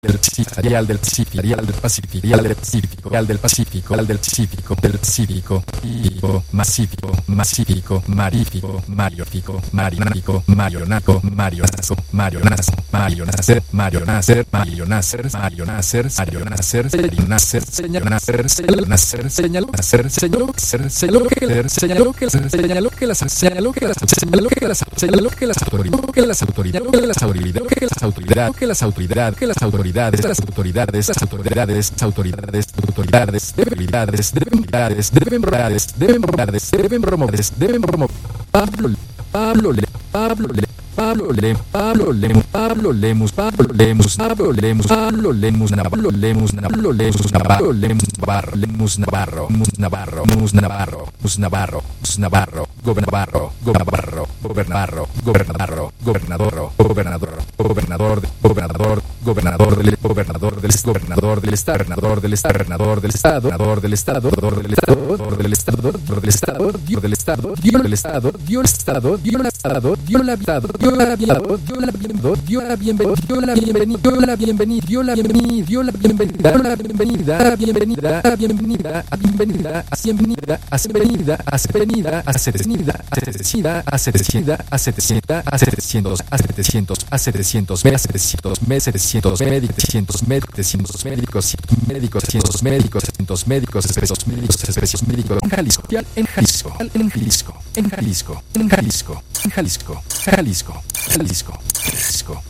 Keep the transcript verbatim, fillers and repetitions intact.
del Pacífico, Real del Pacífico, Real del Pacífico, Real del Pacífico, Real del Pacífico, Real del Pacífico, del Pacífico, Pacífico, Macífico, Macífico, Marífico, Mariófico, Marináfico, Marionaco, Marionazo, Marionazo, Marionacer, Marionacer, Marionacer, Marionacer, Marionacer, Marionacer, señal nacer, señal nacer, señaló nacer, señaló ser, señaló que el señaló que el señaló que las señaló que las señaló que las señaló que las autoridades que las autoridades que las autoridades que las autoridades que las autoridades que las autoridades las autoridades, las autoridades, las autoridades, autoridades, debilidades, debilidades, debilidades, debilidades, debilidades, debilidades, Pablo, Pablo, Pablo, Pablo Lemus, Pablo Lemus, Pablo Lemus, Pablo Lemus, Pablo Lemus, Pablo Lemus, Pablo Lemus, Pablo Lemus, Navarro, Lemus Navarro, Lemus Navarro, Mus Navarro, Mus Navarro, Mus Navarro, Mus Navarro, Gobernador, Gobernador, Gobernador, Gobernador, Gobernador, Gobernador, Gobernador, Gobernador, Gobernador del Gobernador del Gobernador del Estado, Gobernador del Estado, Gobernador del Estado, Gobernador del Estado, Gobernador del Estado, del Estado, del Estado, Dios del Estado, Dios del Estado, Dios del Estado, Dios del Estado, Dios la vida, Dios la bienvenida, Dios la bienvenida, Dios la bienvenida, Dios la bienvenida, Dios la bienvenida, Dios la bienvenida, Dios la bienvenida, la bienvenida, bienvenida, bienvenida, bienvenida, bienvenida, bienvenida, bienvenida, asedecida, asedecida, asedecida, asedecida, a setecientos, a setecientos, a setecientos, a setecientos, me setecientos, médicos, médicos, médicos, médicos, cientos médicos, cientos médicos, expresos médicos, expresos médicos, en Jalisco, en Jalisco, en Jalisco, en Jalisco, en Jalisco, en Jalisco, Jalisco, Jalisco, Jalisco, Jalisco.